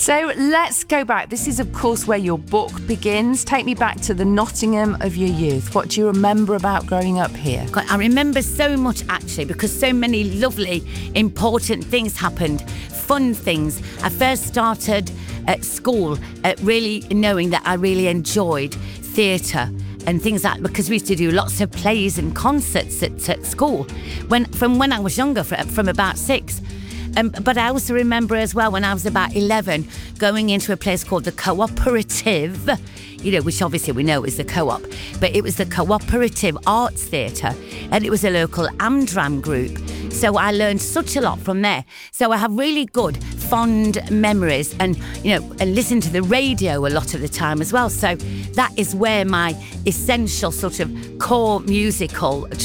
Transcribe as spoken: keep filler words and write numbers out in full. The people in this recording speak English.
So let's go back. This is, of course, where your book begins. Take me back to the Nottingham of your youth. What do you remember about growing up here? God, I remember so much, actually, because so many lovely, important things happened, fun things. I first started at school at really knowing that I really enjoyed theatre and things like that, because we used to do lots of plays and concerts at, at school when from when I was younger, from about six. Um, but I also remember as well when I was about eleven going into a place called the Cooperative, you know, which obviously we know is the Co-op, but it was the Cooperative Arts Theatre, and it was a local Amdram group. So I learned such a lot from there. So I have really good, fond memories, and, you know, and listen to the radio a lot of the time as well. So that is where my essential sort of core musical